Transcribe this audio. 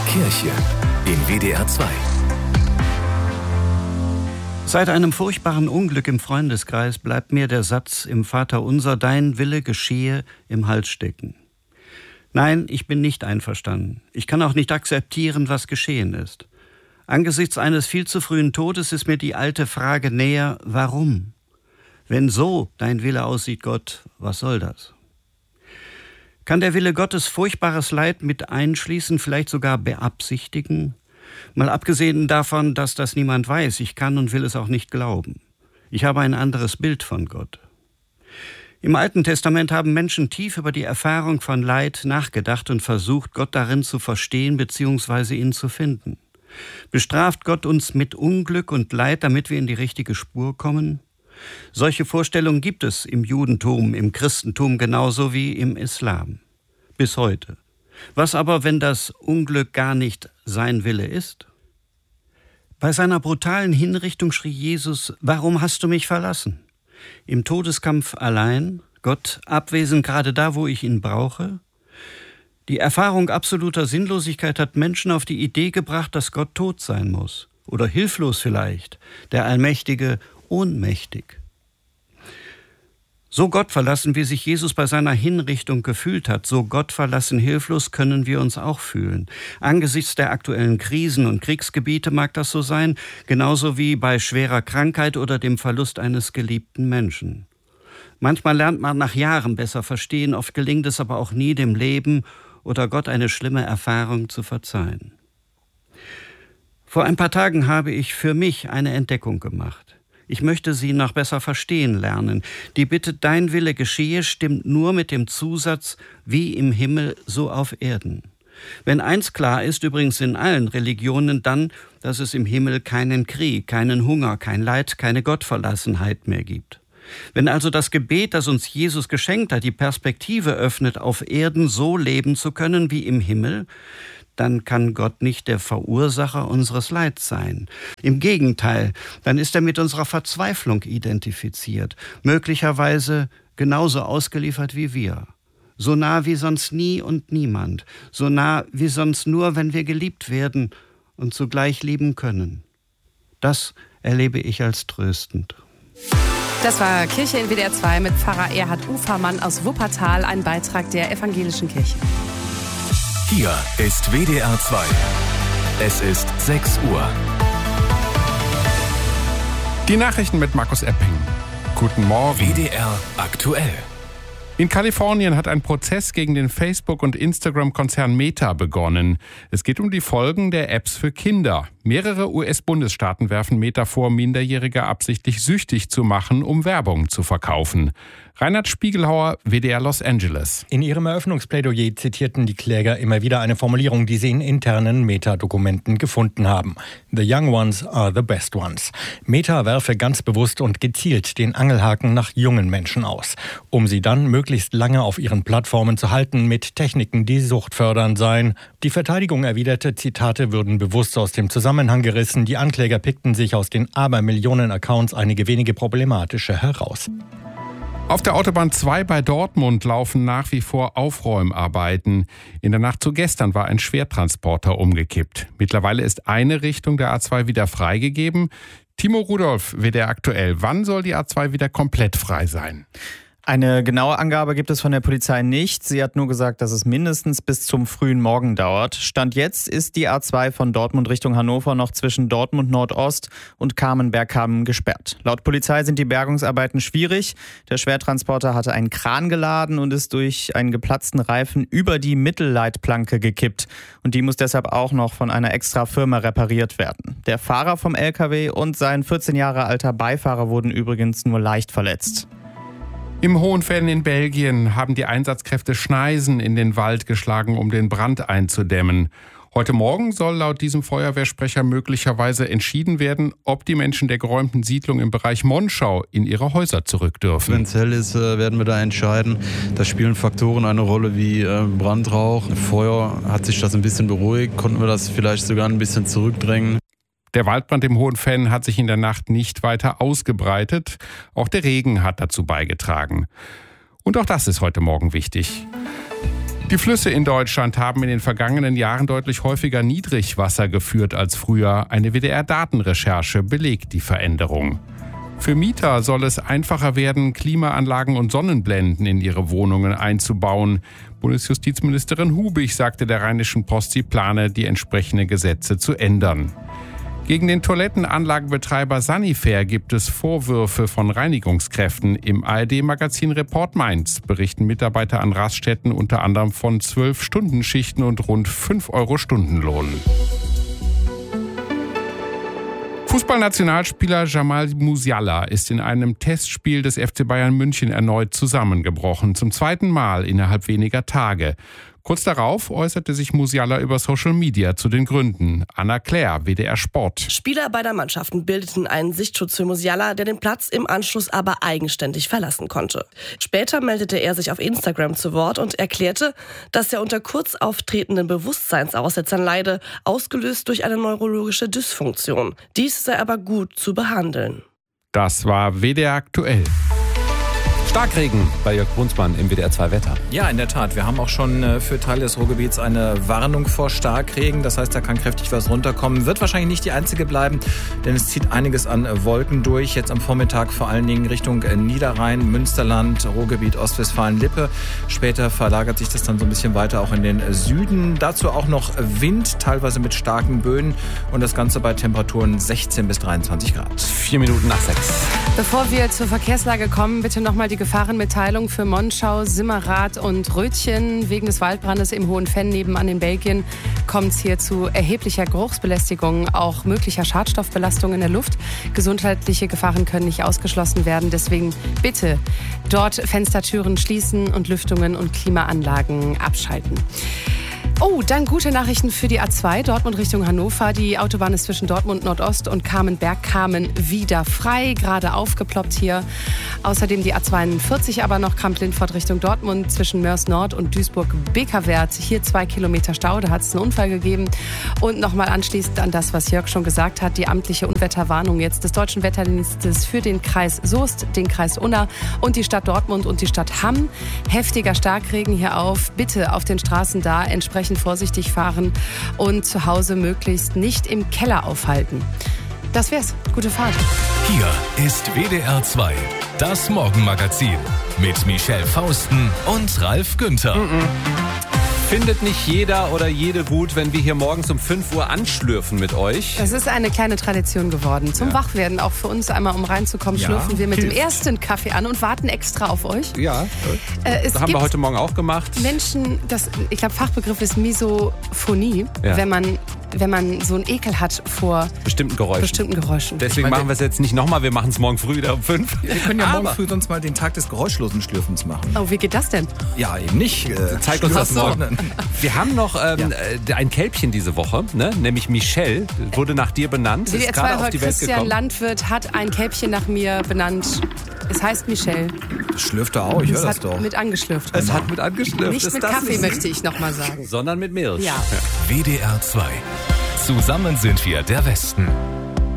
Kirche in WDR 2. Seit einem furchtbaren Unglück im Freundeskreis bleibt mir der Satz im Vaterunser, dein Wille geschehe, im Hals stecken. Nein, ich bin nicht einverstanden. Ich kann auch nicht akzeptieren, was geschehen ist. Angesichts eines viel zu frühen Todes ist mir die alte Frage näher, warum? Wenn so dein Wille aussieht, Gott, was soll das? Kann der Wille Gottes furchtbares Leid mit einschließen, vielleicht sogar beabsichtigen? Mal abgesehen davon, dass das niemand weiß, ich kann und will es auch nicht glauben. Ich habe ein anderes Bild von Gott. Im Alten Testament haben Menschen tief über die Erfahrung von Leid nachgedacht und versucht, Gott darin zu verstehen bzw. ihn zu finden. Bestraft Gott uns mit Unglück und Leid, damit wir in die richtige Spur kommen? Solche Vorstellungen gibt es im Judentum, im Christentum genauso wie im Islam. Bis heute. Was aber, wenn das Unglück gar nicht sein Wille ist? Bei seiner brutalen Hinrichtung schrie Jesus, warum hast du mich verlassen? Im Todeskampf allein, Gott abwesend gerade da, wo ich ihn brauche? Die Erfahrung absoluter Sinnlosigkeit hat Menschen auf die Idee gebracht, dass Gott tot sein muss. Oder hilflos vielleicht, der Allmächtige ohnmächtig. So gottverlassen, wie sich Jesus bei seiner Hinrichtung gefühlt hat, so gottverlassen hilflos können wir uns auch fühlen. Angesichts der aktuellen Krisen und Kriegsgebiete mag das so sein, genauso wie bei schwerer Krankheit oder dem Verlust eines geliebten Menschen. Manchmal lernt man nach Jahren besser verstehen, oft gelingt es aber auch nie, dem Leben oder Gott eine schlimme Erfahrung zu verzeihen. Vor ein paar Tagen habe ich für mich eine Entdeckung gemacht. Ich möchte sie noch besser verstehen lernen. Die Bitte, dein Wille geschehe, stimmt nur mit dem Zusatz, wie im Himmel, so auf Erden. Wenn eins klar ist, übrigens in allen Religionen, dann, dass es im Himmel keinen Krieg, keinen Hunger, kein Leid, keine Gottverlassenheit mehr gibt. Wenn also das Gebet, das uns Jesus geschenkt hat, die Perspektive öffnet, auf Erden so leben zu können wie im Himmel, dann kann Gott nicht der Verursacher unseres Leids sein. Im Gegenteil, dann ist er mit unserer Verzweiflung identifiziert, möglicherweise genauso ausgeliefert wie wir. So nah wie sonst nie und niemand, so nah wie sonst nur, wenn wir geliebt werden und zugleich lieben können. Das erlebe ich als tröstend. Das war Kirche in WDR 2 mit Pfarrer Erhard Ufermann aus Wuppertal, ein Beitrag der Evangelischen Kirche. Hier ist WDR 2. Es ist 6 Uhr. Die Nachrichten mit Markus Epping. Guten Morgen. WDR aktuell. In Kalifornien hat ein Prozess gegen den Facebook- und Instagram-Konzern Meta begonnen. Es geht um die Folgen der Apps für Kinder. Mehrere US-Bundesstaaten werfen Meta vor, Minderjährige absichtlich süchtig zu machen, um Werbung zu verkaufen. Reinhard Spiegelhauer, WDR Los Angeles. In ihrem Eröffnungsplädoyer zitierten die Kläger immer wieder eine Formulierung, die sie in internen Meta-Dokumenten gefunden haben. The young ones are the best ones. Meta werfe ganz bewusst und gezielt den Angelhaken nach jungen Menschen aus, um sie dann möglichst lange auf ihren Plattformen zu halten mit Techniken, die suchtfördernd seien. Die Verteidigung erwiderte, Zitate würden bewusst aus dem Zusammenhang gerissen. Die Ankläger pickten sich aus den Abermillionen Accounts einige wenige problematische heraus. Auf der Autobahn 2 bei Dortmund laufen nach wie vor Aufräumarbeiten. In der Nacht zu gestern war ein Schwertransporter umgekippt. Mittlerweile ist eine Richtung der A2 wieder freigegeben. Timo Rudolph, WDR aktuell. Wann soll die A2 wieder komplett frei sein? Eine genaue Angabe gibt es von der Polizei nicht. Sie hat nur gesagt, dass es mindestens bis zum frühen Morgen dauert. Stand jetzt ist die A2 von Dortmund Richtung Hannover noch zwischen Dortmund Nordost und Kamenberg-Hamm gesperrt. Laut Polizei sind die Bergungsarbeiten schwierig. Der Schwertransporter hatte einen Kran geladen und ist durch einen geplatzten Reifen über die Mittelleitplanke gekippt. Und die muss deshalb auch noch von einer extra Firma repariert werden. Der Fahrer vom LKW und sein 14 Jahre alter Beifahrer wurden übrigens nur leicht verletzt. Im Hohenfällen in Belgien haben die Einsatzkräfte Schneisen in den Wald geschlagen, um den Brand einzudämmen. Heute Morgen soll laut diesem Feuerwehrsprecher möglicherweise entschieden werden, ob die Menschen der geräumten Siedlung im Bereich Monschau in ihre Häuser zurück dürfen. Wenn es hell ist, werden wir da entscheiden. Da spielen Faktoren eine Rolle wie Brandrauch. Feuer, hat sich das ein bisschen beruhigt, konnten wir das vielleicht sogar ein bisschen zurückdrängen. Der Waldbrand im Hohenfällen hat sich in der Nacht nicht weiter ausgebreitet. Auch der Regen hat dazu beigetragen. Und auch das ist heute Morgen wichtig. Die Flüsse in Deutschland haben in den vergangenen Jahren deutlich häufiger Niedrigwasser geführt als früher. Eine WDR-Datenrecherche belegt die Veränderung. Für Mieter soll es einfacher werden, Klimaanlagen und Sonnenblenden in ihre Wohnungen einzubauen. Bundesjustizministerin Hubig sagte der Rheinischen Post, sie plane, die entsprechenden Gesetze zu ändern. Gegen den Toilettenanlagenbetreiber Sanifair gibt es Vorwürfe von Reinigungskräften. Im ARD-Magazin Report Mainz berichten Mitarbeiter an Raststätten unter anderem von 12-Stunden-Schichten und rund 5 € Stundenlohn. Fußballnationalspieler Jamal Musiala ist in einem Testspiel des FC Bayern München erneut zusammengebrochen. Zum zweiten Mal innerhalb weniger Tage. Kurz darauf äußerte sich Musiala über Social Media zu den Gründen. Anna Claire, WDR Sport. Spieler beider Mannschaften bildeten einen Sichtschutz für Musiala, der den Platz im Anschluss aber eigenständig verlassen konnte. Später meldete er sich auf Instagram zu Wort und erklärte, dass er unter kurz auftretenden Bewusstseinsaussetzern leide, ausgelöst durch eine neurologische Dysfunktion. Dies sei aber gut zu behandeln. Das war WDR aktuell. Starkregen bei Jörg Brunsmann im WDR 2 Wetter. Ja, in der Tat. Wir haben auch schon für Teile des Ruhrgebiets eine Warnung vor Starkregen. Das heißt, da kann kräftig was runterkommen. Wird wahrscheinlich nicht die einzige bleiben, denn es zieht einiges an Wolken durch. Jetzt am Vormittag vor allen Dingen Richtung Niederrhein, Münsterland, Ruhrgebiet, Ostwestfalen, Lippe. Später verlagert sich das dann so ein bisschen weiter auch in den Süden. Dazu auch noch Wind, teilweise mit starken Böen. Und das Ganze bei Temperaturen 16 bis 23 Grad. 4 Minuten nach 6. Bevor wir zur Verkehrslage kommen, bitte nochmal die Gefahrenmitteilung für Monschau, Simmerath und Rötchen. Wegen des Waldbrandes im Hohenfenn nebenan in Belgien kommt es hier zu erheblicher Geruchsbelästigung, auch möglicher Schadstoffbelastung in der Luft. Gesundheitliche Gefahren können nicht ausgeschlossen werden. Deswegen bitte dort Fenstertüren schließen und Lüftungen und Klimaanlagen abschalten. Oh, dann gute Nachrichten für die A2, Dortmund Richtung Hannover. Die Autobahn ist zwischen Dortmund Nordost und Kamenberg-Kamen wieder frei, gerade aufgeploppt hier. Außerdem die A42 aber noch Kamp-Lindfort Richtung Dortmund zwischen Mörs Nord und Duisburg-Bekerwerth. Hier 2 Kilometer Stau, da hat es einen Unfall gegeben. Und nochmal anschließend an das, was Jörg schon gesagt hat, die amtliche Unwetterwarnung jetzt des Deutschen Wetterdienstes für den Kreis Soest, den Kreis Unna und die Stadt Dortmund und die Stadt Hamm. Heftiger Starkregen hier auf. Bitte auf den Straßen da entsprechend vorsichtig fahren und zu Hause möglichst nicht im Keller aufhalten. Das wär's. Gute Fahrt. Hier ist WDR 2, das Morgenmagazin mit Michelle Fausten und Ralf Günther. Findet nicht jeder oder jede gut, wenn wir hier morgens um 5 Uhr anschlürfen mit euch? Es ist eine kleine Tradition geworden. Zum Wachwerden, auch für uns einmal, um reinzukommen, schlürfen wir mit dem ersten Kaffee an und warten extra auf euch. Ja, das haben wir heute Morgen auch gemacht. Menschen, ich glaube, Fachbegriff ist Misophonie, wenn man so einen Ekel hat vor bestimmten Geräuschen. Deswegen machen wir es jetzt nicht nochmal, wir machen es morgen früh wieder um 5. Wir können ja morgen früh sonst mal den Tag des geräuschlosen Schlürfens machen. Oh, wie geht das denn? Ja, eben nicht. Zeig uns das morgen. Wir haben noch ein Kälbchen diese Woche, ne? Nämlich Michelle, wurde nach dir benannt. Ist gerade auf die Welt Christian gekommen. Landwirt hat ein Kälbchen nach mir benannt. Es heißt Michelle. Das schlürft er auch, ich höre das doch. Mit angeschlürft. Es hat mit angeschlürft. Nicht mit Kaffee, möchte ich nochmal sagen. Sondern mit Milch. Ja. WDR 2. Zusammen sind wir der Westen.